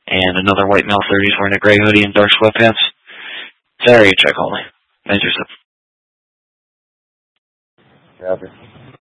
and another white male 30s wearing a gray hoodie and dark sweatpants. It's area check only. Thanks yourself. Copy.